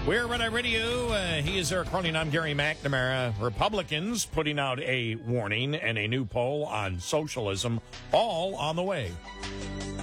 We're Red Eye Radio. He is Eric Cronin. I'm Gary McNamara. Republicans putting out a warning and a new poll on socialism, all on the way.